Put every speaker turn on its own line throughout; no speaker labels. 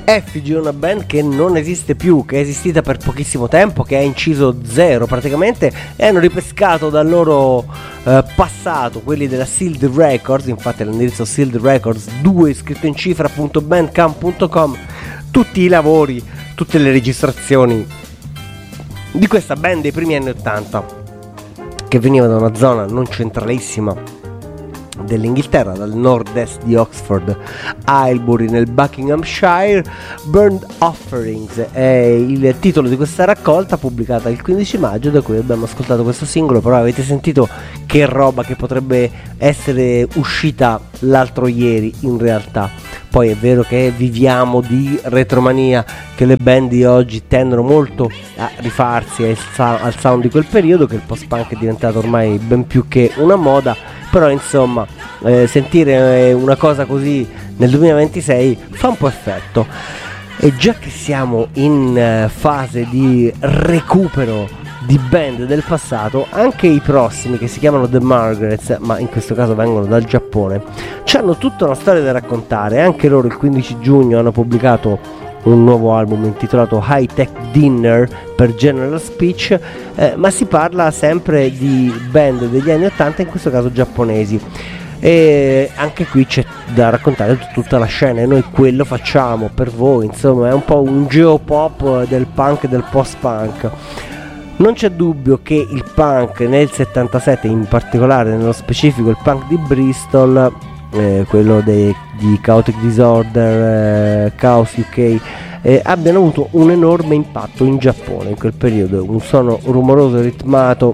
Effigy è una band che non esiste più, che è esistita per pochissimo tempo, che ha inciso zero praticamente, e hanno ripescato dal loro passato, quelli della Sealed Records. Infatti all'indirizzo Sealed Records 2 scritto in cifra.bandcamp.com tutti i lavori, tutte le registrazioni di questa band dei primi anni 80, che veniva da una zona non centralissima dell'Inghilterra, dal nord-est di Oxford, Aylesbury nel Buckinghamshire. Burned Offerings è il titolo di questa raccolta, pubblicata il 15 maggio, da cui abbiamo ascoltato questo singolo. Però avete sentito che roba che potrebbe essere uscita l'altro ieri in realtà. Poi è vero che viviamo di retromania, che le band di oggi tendono molto a rifarsi al sound di quel periodo, che il post-punk è diventato ormai ben più che una moda. Però insomma, sentire una cosa così nel 2026 fa un po' effetto. E già che siamo in fase di recupero di band del passato, anche i prossimi, che si chiamano The Margarets, ma in questo caso vengono dal Giappone, hanno tutta una storia da raccontare. Anche loro il 15 giugno hanno pubblicato un nuovo album intitolato High Tech Dinner per General Speech, ma si parla sempre di band degli anni 80, in questo caso giapponesi, e anche qui c'è da raccontare tutta la scena, e noi quello facciamo per voi. Insomma, è un po' un geopop del punk e del post-punk. Non c'è dubbio che il punk nel 77, in particolare nello specifico il punk di Bristol, quello di Chaotic Disorder, Chaos UK, abbiano avuto un enorme impatto in Giappone in quel periodo. Un suono rumoroso e ritmato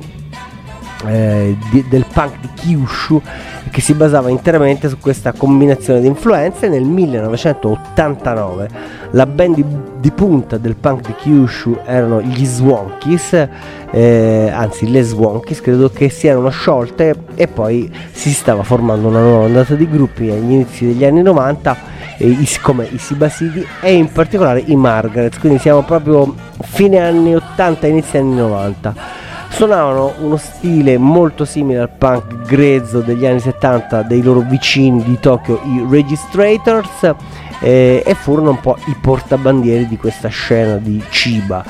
del punk di Kyushu, che si basava interamente su questa combinazione di influenze. Nel 1989 la band di punta del punk di Kyushu erano gli Swankies, anzi le Swankies, credo che si erano sciolte, e poi si stava formando una nuova ondata di gruppi agli inizi degli anni 90, come i Sibasidi e in particolare i Margarets. Quindi siamo proprio fine anni 80, inizio anni 90. Suonavano uno stile molto simile al punk grezzo degli anni 70 dei loro vicini di Tokyo, i Registrators, e furono un po' i portabandieri di questa scena di Chiba.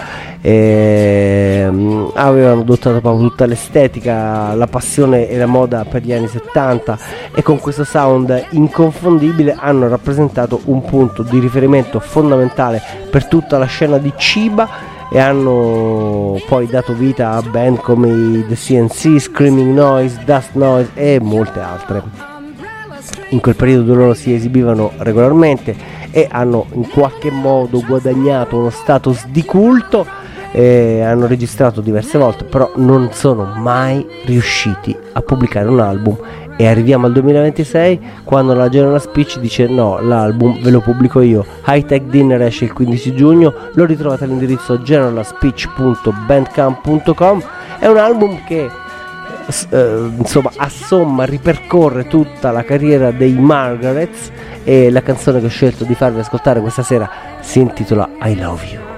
Avevano adottato proprio tutta l'estetica, la passione e la moda per gli anni 70, e con questo sound inconfondibile hanno rappresentato un punto di riferimento fondamentale per tutta la scena di Chiba, e hanno poi dato vita a band come i The CNC, Screaming Noise, Dust Noise e molte altre. In quel periodo loro si esibivano regolarmente e hanno in qualche modo guadagnato uno status di culto, hanno registrato diverse volte, però non sono mai riusciti a pubblicare un album. E arriviamo al 2026, quando la General Speech dice no, l'album ve lo pubblico io. High Tech Dinner esce il 15 giugno, lo ritrovate all'indirizzo generalspeech.bandcamp.com. È un album che insomma assomma, ripercorre tutta la carriera dei Margarets, e la canzone che ho scelto di farvi ascoltare questa sera si intitola I Love You.